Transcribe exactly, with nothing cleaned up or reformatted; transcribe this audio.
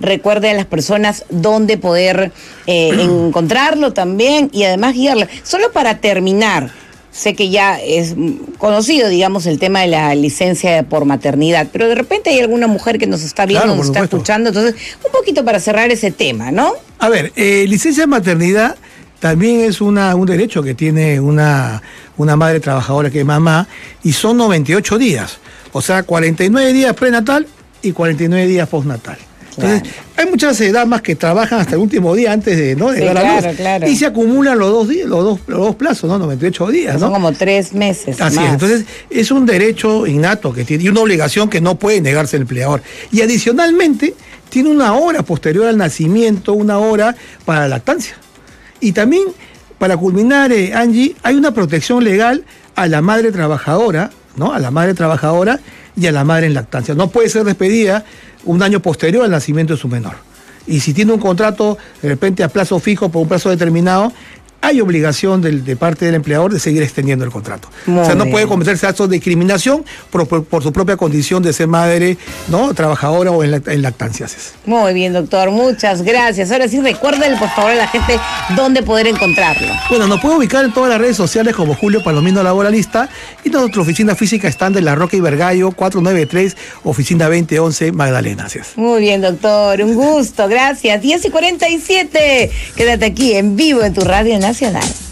recuerde a las personas dónde poder eh, encontrarlo también y además guiarlo. Solo para terminar, sé que ya es conocido, digamos, el tema de la licencia por maternidad, pero de repente hay alguna mujer que nos está viendo, claro, nos está supuesto. escuchando, entonces un poquito para cerrar ese tema, ¿no? A ver, eh, licencia de maternidad también es una, un derecho que tiene una, una madre trabajadora que es mamá, y son noventa y ocho días, o sea, cuarenta y nueve días prenatal y cuarenta y nueve días postnatal. Entonces, claro, hay muchas damas que trabajan hasta el último día antes de, ¿no?, de sí, dar a claro, luz. Claro. Y se acumulan los dos días, los dos, los dos plazos, ¿no? noventa y ocho días, ¿no? Son como tres meses. Así más. es. Entonces, es un derecho innato que tiene y una obligación que no puede negarse el empleador. Y adicionalmente, tiene una hora posterior al nacimiento, una hora para la lactancia. Y también, para culminar, eh, Angie, hay una protección legal a la madre trabajadora, ¿no? A la madre trabajadora y a la madre en lactancia. No puede ser despedida un año posterior al nacimiento de su menor. Y si tiene un contrato de repente a plazo fijo por un plazo determinado, hay obligación del, de parte del empleador de seguir extendiendo el contrato. Muy o sea, no bien. puede cometerse actos de discriminación por, por, por su propia condición de ser madre, ¿no?, trabajadora o en, en lactancias. Muy bien, doctor, muchas gracias. Ahora sí, recuérdenle por favor a la gente dónde poder encontrarlo. Bueno, nos puede ubicar en todas las redes sociales como Julio Palomino Laboralista, y nuestra oficina física está en La Roca y Vergallo, cuatrocientos noventa y tres, oficina veinte once, Magdalena. Así es. Muy bien, doctor, un gusto, gracias. diez y cuarenta y siete, quédate aquí en vivo en tu Radio Nacional.